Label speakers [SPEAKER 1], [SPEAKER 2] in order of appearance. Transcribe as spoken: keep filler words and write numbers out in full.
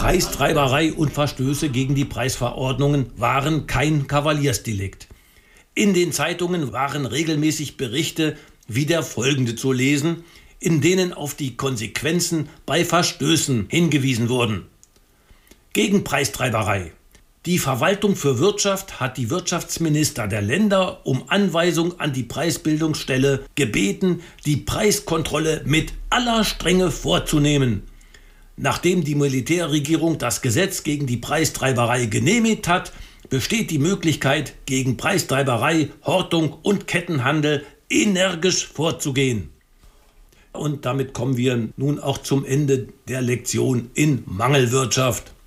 [SPEAKER 1] Preistreiberei und Verstöße gegen die Preisverordnungen waren kein Kavaliersdelikt. In den Zeitungen waren regelmäßig Berichte wie der folgende zu lesen, in denen auf die Konsequenzen bei Verstößen hingewiesen wurden. Gegen Preistreiberei. Die Verwaltung für Wirtschaft hat die Wirtschaftsminister der Länder um Anweisung an die Preisbildungsstelle gebeten, die Preiskontrolle mit aller Strenge vorzunehmen. Nachdem die Militärregierung das Gesetz gegen die Preistreiberei genehmigt hat, besteht die Möglichkeit, gegen Preistreiberei, Hortung und Kettenhandel energisch vorzugehen. Und damit kommen wir nun auch zum Ende der Lektion in Mangelwirtschaft.